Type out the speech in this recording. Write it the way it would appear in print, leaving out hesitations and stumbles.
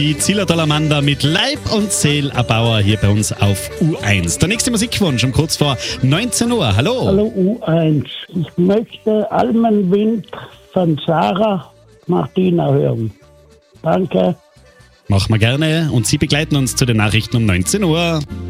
Die Zillertaler Amanda mit Leib und Seel Bauer hier bei uns auf U1. Der nächste Musikwunsch um kurz vor 19 Uhr. Hallo. Hallo U1. Ich möchte Almenwind von Sarah Martina hören. Danke. Machen wir gerne und Sie begleiten uns zu den Nachrichten um 19 Uhr.